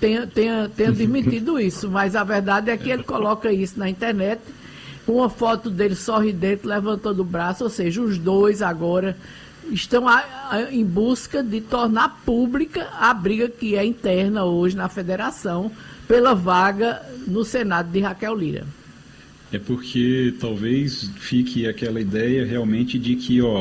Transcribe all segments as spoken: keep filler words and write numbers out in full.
tenha, tenha, tenha desmentido isso, mas a verdade é que ele coloca isso na internet, com uma foto dele sorridente, levantando o braço, ou seja, os dois agora estão a, a, em busca de tornar pública a briga que é interna hoje na federação pela vaga no Senado de Raquel Lira. É porque talvez fique aquela ideia realmente de que, ó,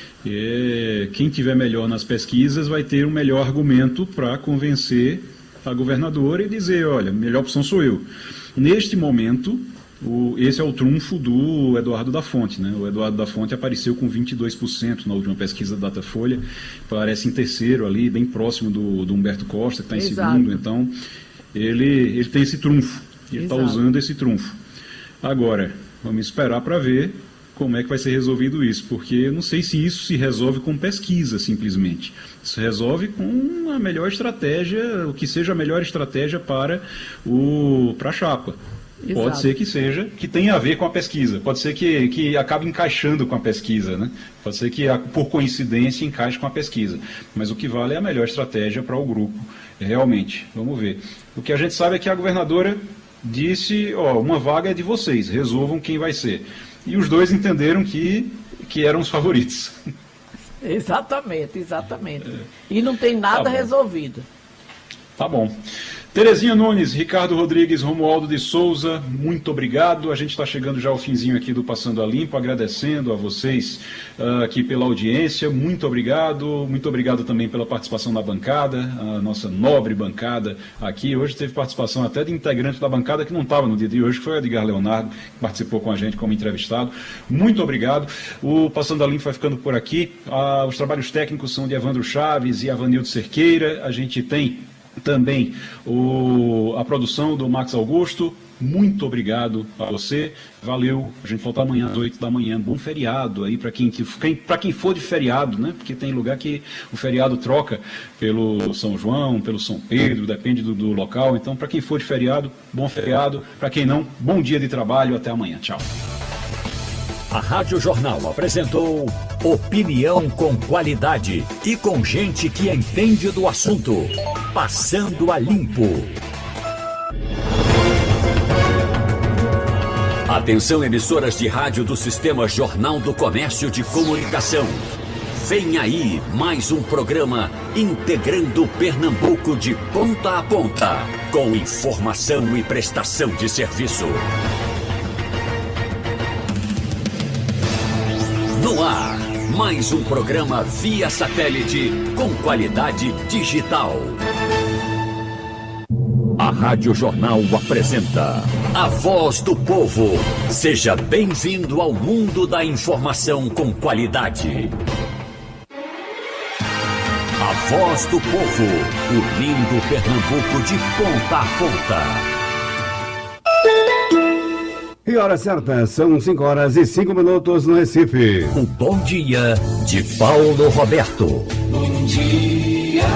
é, quem tiver melhor nas pesquisas vai ter um melhor argumento para convencer a governadora e dizer, olha, a melhor opção sou eu. Neste momento, o, esse é o trunfo do Eduardo da Fonte, né? O Eduardo da Fonte apareceu com vinte e dois por cento na última pesquisa da Datafolha, parece em terceiro ali, bem próximo do, do Humberto Costa, que está em Exato. segundo, então ele, ele tem esse trunfo, ele está usando esse trunfo. Agora, vamos esperar para ver como é que vai ser resolvido isso, porque eu não sei se isso se resolve com pesquisa, simplesmente. Isso resolve com a melhor estratégia, o que seja a melhor estratégia para, o, para a chapa. Exato. Pode ser que seja, que tenha a ver com a pesquisa, pode ser que, que acabe encaixando com a pesquisa, né? Pode ser que, por coincidência, encaixe com a pesquisa. Mas o que vale é a melhor estratégia para o grupo, realmente. Vamos ver. O que a gente sabe é que a governadora disse, ó, uma vaga é de vocês, resolvam quem vai ser. E os dois entenderam que, que eram os favoritos. Exatamente, exatamente. É. E não tem nada tá resolvido. Tá bom. Terezinha Nunes, Ricardo Rodrigues, Romualdo de Souza, muito obrigado. A gente está chegando já ao finzinho aqui do Passando a Limpo, agradecendo a vocês uh, aqui pela audiência, muito obrigado. Muito obrigado também pela participação da bancada, a nossa nobre bancada aqui. Hoje teve participação até de integrante da bancada que não estava no dia de hoje, que foi o Edgar Leonardo, que participou com a gente como entrevistado. Muito obrigado. O Passando a Limpo vai ficando por aqui. Uh, os trabalhos técnicos são de Evandro Chaves e Avanildo Cerqueira. A gente tem também o, a produção do Max Augusto. Muito obrigado a você, valeu. A gente volta amanhã às oito da manhã, bom feriado aí para quem, quem, para quem for de feriado, né? Porque tem lugar que o feriado troca pelo São João, pelo São Pedro, depende do, do local. Então, para quem for de feriado, bom feriado. Para quem não, bom dia de trabalho, até amanhã, tchau. A Rádio Jornal apresentou opinião com qualidade e com gente que entende do assunto. Passando a Limpo. Atenção, emissoras de rádio do Sistema Jornal do Comércio de Comunicação. Vem aí mais um programa integrando Pernambuco de ponta a ponta, com informação e prestação de serviço. No ar, mais um programa via satélite com qualidade digital. A Rádio Jornal apresenta A Voz do Povo. Seja bem-vindo ao mundo da informação com qualidade. A Voz do Povo, unindo Pernambuco de ponta a ponta. E hora certa, são cinco horas e cinco minutos no Recife. O bom dia de Paulo Roberto. Bom dia.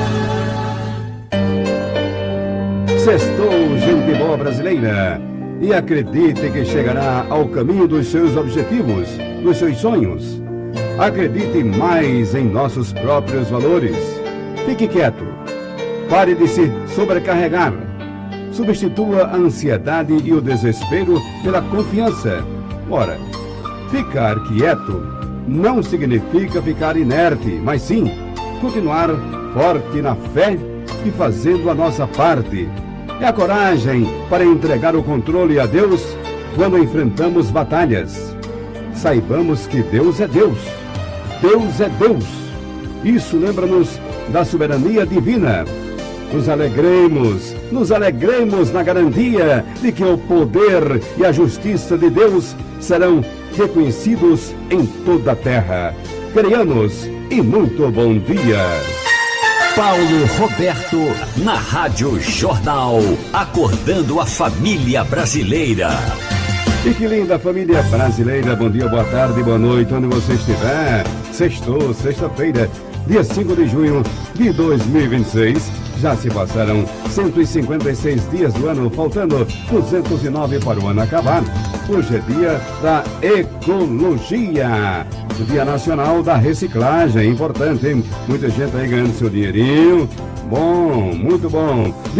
Sextou, gente boa brasileira. E acredite que chegará ao caminho dos seus objetivos, dos seus sonhos. Acredite mais em nossos próprios valores. Fique quieto. Pare de se sobrecarregar. Substitua a ansiedade e o desespero pela confiança. Ora, ficar quieto não significa ficar inerte, mas sim continuar forte na fé e fazendo a nossa parte. É a coragem para entregar o controle a Deus quando enfrentamos batalhas. Saibamos que Deus é Deus. Deus é Deus. Isso lembra-nos da soberania divina. Nos alegremos, nos alegremos na garantia de que o poder e a justiça de Deus serão reconhecidos em toda a terra. Creiamos e muito bom dia. Paulo Roberto, na Rádio Jornal, acordando a família brasileira. E que linda família brasileira, bom dia, boa tarde, boa noite, onde você estiver. Sextou, sexta-feira, dia cinco de junho de dois mil e vinte e seis. Já se passaram cento e cinquenta e seis dias do ano, faltando duzentos e nove para o ano acabar. Hoje é dia da ecologia, Dia Nacional da Reciclagem, importante, hein? Muita gente aí ganhando seu dinheirinho. Bom, muito bom.